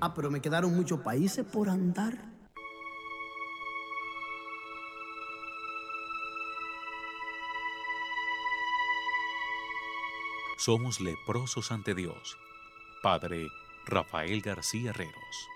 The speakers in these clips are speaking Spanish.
pero me quedaron muchos países por andar. Somos leprosos ante Dios. Padre Rafael García Herreros.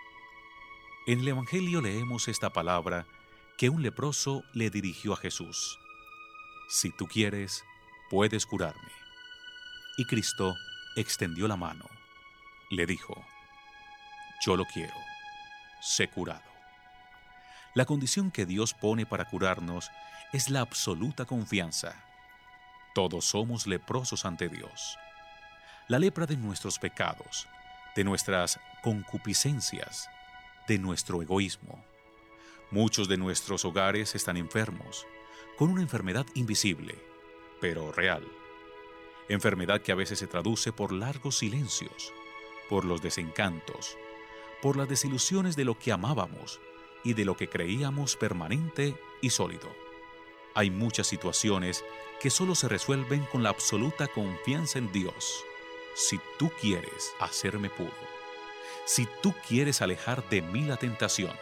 En el Evangelio leemos esta palabra que un leproso le dirigió a Jesús. Si tú quieres, puedes curarme. Y Cristo extendió la mano. Le dijo, yo lo quiero. Sé curado. La condición que Dios pone para curarnos es la absoluta confianza. Todos somos leprosos ante Dios. La lepra de nuestros pecados, de nuestras concupiscencias, de nuestro egoísmo. Muchos de nuestros hogares están enfermos, con una enfermedad invisible, pero real. Enfermedad que a veces se traduce por largos silencios, por los desencantos, por las desilusiones de lo que amábamos y de lo que creíamos permanente y sólido. Hay muchas situaciones que solo se resuelven con la absoluta confianza en Dios. Si tú quieres hacerme puro, si tú quieres alejar de mí la tentación,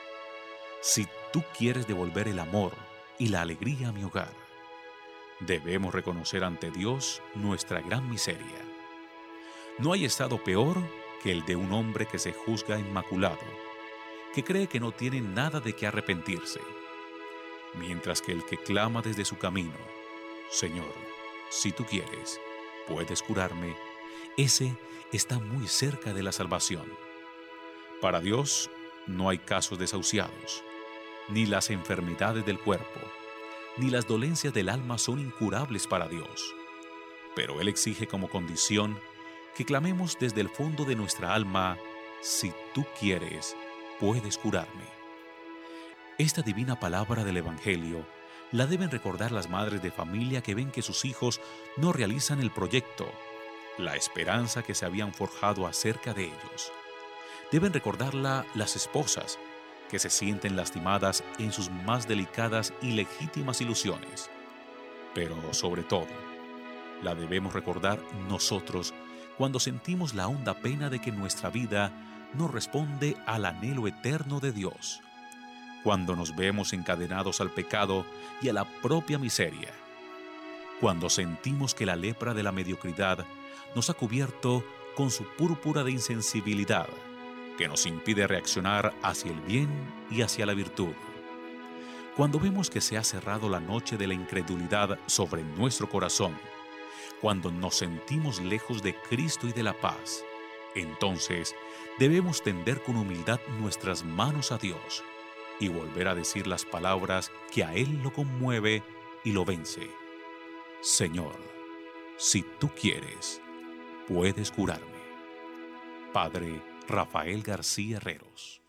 si tú quieres devolver el amor y la alegría a mi hogar, debemos reconocer ante Dios nuestra gran miseria. No hay estado peor que el de un hombre que se juzga inmaculado, que cree que no tiene nada de qué arrepentirse, mientras que el que clama desde su camino, Señor, si tú quieres, puedes curarme, ese está muy cerca de la salvación. Para Dios no hay casos desahuciados, ni las enfermedades del cuerpo, ni las dolencias del alma son incurables para Dios. Pero Él exige como condición que clamemos desde el fondo de nuestra alma, si tú quieres, puedes curarme. Esta divina palabra del Evangelio la deben recordar las madres de familia que ven que sus hijos no realizan el proyecto, la esperanza que se habían forjado acerca de ellos. Deben recordarla las esposas que se sienten lastimadas en sus más delicadas y legítimas ilusiones. Pero sobre todo, la debemos recordar nosotros cuando sentimos la honda pena de que nuestra vida no responde al anhelo eterno de Dios, cuando nos vemos encadenados al pecado y a la propia miseria, cuando sentimos que la lepra de la mediocridad nos ha cubierto con su púrpura de insensibilidad, que nos impide reaccionar hacia el bien y hacia la virtud. Cuando vemos que se ha cerrado la noche de la incredulidad sobre nuestro corazón, cuando nos sentimos lejos de Cristo y de la paz, entonces debemos tender con humildad nuestras manos a Dios y volver a decir las palabras que a Él lo conmueve y lo vence. Señor, si tú quieres, puedes curarme. Padre Rafael García Herreros.